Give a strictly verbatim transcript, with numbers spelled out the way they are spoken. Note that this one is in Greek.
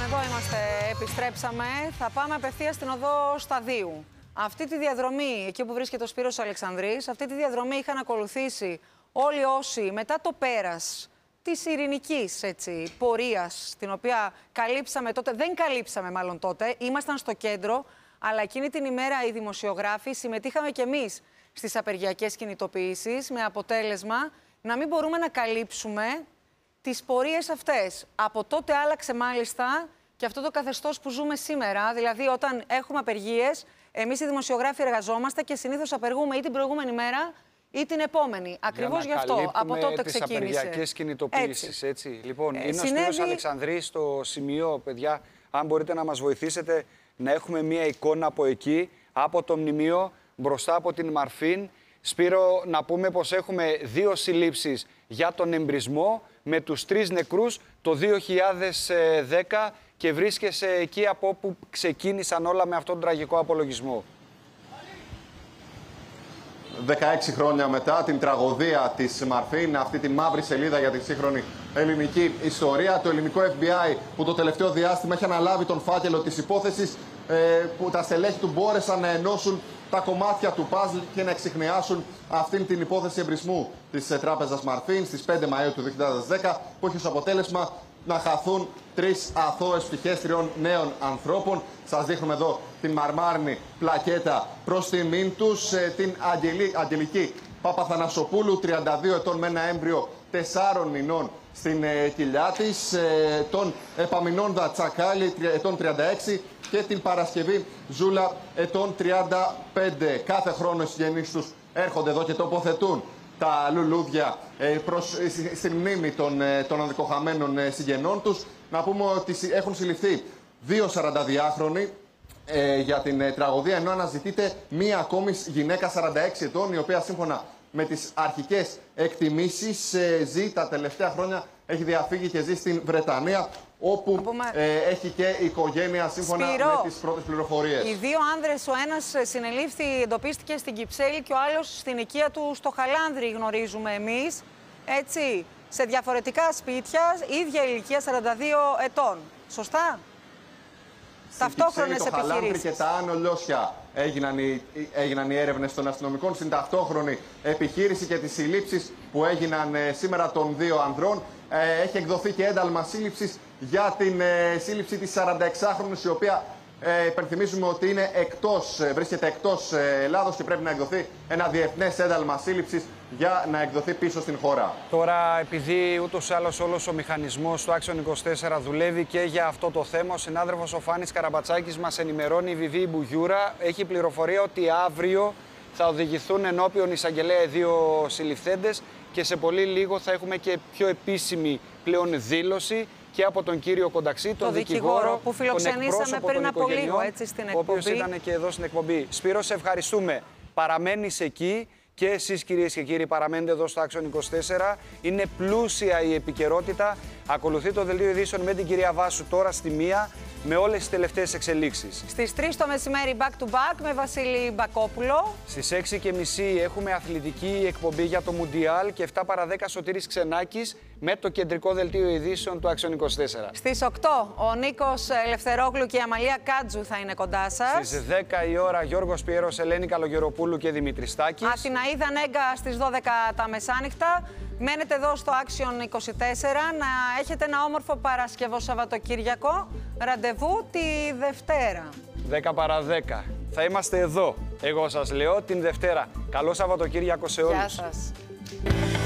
εδώ είμαστε, επιστρέψαμε. Θα πάμε απευθείας στην οδό Σταδίου. Αυτή τη διαδρομή, εκεί που βρίσκεται ο Σπύρος Αλεξανδρής, αυτή τη διαδρομή είχαν ακολουθήσει όλοι όσοι μετά το πέρας της ειρηνικής έτσι, πορείας, την οποία καλύψαμε τότε, δεν καλύψαμε μάλλον τότε, ήμασταν στο κέντρο, αλλά εκείνη την ημέρα οι δημοσιογράφοι συμμετείχαμε κι εμείς στις απεργιακές κινητοποιήσεις, με αποτέλεσμα να μην μπορούμε να καλύψουμε τις πορείες αυτές. Από τότε άλλαξε μάλιστα και αυτό το καθεστώς που ζούμε σήμερα, δηλαδή όταν έχουμε απεργίες, εμείς οι δημοσιογράφοι εργαζόμαστε και συνήθως απεργούμε ή την προηγούμενη μέρα ή την επόμενη. Ακριβώς γι' αυτό. Από τότε τις ξεκίνησε. Τις απεργιακές κινητοποιήσεις, έτσι. έτσι. Λοιπόν, ε, είναι συνέβη... ο Σπύρος Αλεξανδρής στο σημείο, παιδιά, αν μπορείτε να μας βοηθήσετε να έχουμε μία εικόνα από εκεί, από το μνημείο, μπροστά από την Μαρφίν. Σπύρο, να πούμε πως έχουμε δύο συλλήψεις για τον εμπρισμό με τους τρεις νεκρούς το δύο χιλιάδες δέκα και βρίσκεσαι εκεί από όπου ξεκίνησαν όλα με αυτόν τον τραγικό απολογισμό. δεκαέξι χρόνια μετά την τραγωδία της Μαρφίν, αυτή τη μαύρη σελίδα για τη σύγχρονη ελληνική ιστορία, το ελληνικό Εφ Μπι Άι που το τελευταίο διάστημα έχει αναλάβει τον φάκελο της υπόθεσης, που τα στελέχη του μπόρεσαν να ενώσουν τα κομμάτια του παζλ και να εξιχνιάσουν αυτήν την υπόθεση εμπρισμού της τράπεζας Μαρφίν στις πέντε Μαΐου του δύο χιλιάδες δέκα, που έχει ως αποτέλεσμα να χαθούν τρεις αθώες ψυχές τριών νέων ανθρώπων. Σας δείχνουμε εδώ την μαρμάρινη πλακέτα προς τιμήν τους, την Αγγελή, Αγγελική Παπαθανασοπούλου, τριάντα δύο ετών με ένα έμβριο τεσσάρων μηνών στην ε, κοιλιά της, ε, τον Επαμινόντα Τσακάλη, ετών τριάντα έξι, και την Παρασκευή Ζούλα, ετών τριάντα πέντε. Κάθε χρόνο οι συγγενείς τους έρχονται εδώ και τοποθετούν τα λουλούδια ε, προς, ε, στη μνήμη των, ε, των αδικοχαμένων ε, συγγενών τους. Να πούμε ότι έχουν συλληφθεί δύο σαρανταδυάχρονοι ε, για την ε, τραγωδία, ενώ αναζητείται μία ακόμη γυναίκα σαράντα έξι ετών, η οποία σύμφωνα με τις αρχικές εκτιμήσεις ε, ζει τα τελευταία χρόνια, έχει διαφύγει και ζει στην Βρετανία, όπου πούμε... ε, έχει και οικογένεια σύμφωνα Σπύρο, με τις πρώτες πληροφορίες. Οι δύο άνδρες, ο ένας συνελήφθη, εντοπίστηκε στην Κυψέλη και ο άλλος στην οικία του στο Χαλάνδρη, γνωρίζουμε εμείς, έτσι, σε διαφορετικά σπίτια, ίδια ηλικία σαράντα δύο ετών. Σωστά? Ταυτόχρονες επιχειρήσεις. Και τα Άνω Λιώσια έγιναν οι, έγιναν οι έρευνες των αστυνομικών στην ταυτόχρονη επιχείρηση και τις συλλήψεις που έγιναν ε, σήμερα των δύο ανδρών. Ε, έχει εκδοθεί και ένταλμα σύλληψης για την ε, σύλληψη της σαρανταεξάχρονης, η οποία ε, υπενθυμίζουμε ότι είναι εκτός, ε, βρίσκεται εκτός ε, Ελλάδος και πρέπει να εκδοθεί ένα διεθνές ένταλμα σύλληψης για να εκδοθεί πίσω στην χώρα. Τώρα, επειδή ούτως ή άλλως όλος ο μηχανισμός του Άξιον είκοσι τέσσερα δουλεύει και για αυτό το θέμα, ο συνάδελφος ο Φάνης Καραμπατσάκης μας ενημερώνει, η Βιβί Μπουγιούρα έχει πληροφορία ότι αύριο θα οδηγηθούν ενώπιον εισαγγελέα δύο συλληφθέντες και σε πολύ λίγο θα έχουμε και πιο επίσημη πλέον δήλωση και από τον κύριο Κονταξή, τον το δικηγόρο, δικηγόρο που φιλοξενήσαμε πριν από λίγο, έτσι, στην εκπομπή. Ο οποίος ήταν και εδώ στην εκπομπή. Σπύρο, σε ευχαριστούμε. Παραμένεις εκεί. Και εσείς, κυρίες και κύριοι, παραμένετε εδώ στο Άξιον είκοσι τέσσερα. Είναι πλούσια η επικαιρότητα. Ακολουθεί το δελτίο ειδήσεων με την κυρία Βάσου τώρα στη μία, με όλες τις τελευταίες εξελίξεις. Στις τρεις το μεσημέρι back to back με Βασίλη Μπακόπουλο. Στις έξι και μισή έχουμε αθλητική εκπομπή για το Μουντιάλ και εφτά παρά δέκα Σωτήρης Ξενάκης με το κεντρικό δελτίο ειδήσεων του Άξιον είκοσι τέσσερα. Στις οκτώ ο Νίκος Ελευθερόγλου και η Αμαλία Κάτζου θα είναι κοντά σας. Στις δέκα η ώρα Γιώργος Πιέρος, Ελένη Καλογεροπούλου και Δημήτρης Στάκης. Αθηναίδα Νέγκα στις δώδεκα τα μεσάνυχτα. Μένετε εδώ στο Άξιον είκοσι τέσσερα να έχετε ένα όμορφο Παρασκευό Σαββατοκύριακο. Ραντεβού τη Δευτέρα. δέκα παρά δέκα. Θα είμαστε εδώ. Εγώ σας λέω την Δευτέρα. Καλό Σαββατοκύριακο σε όλους. Γεια σας.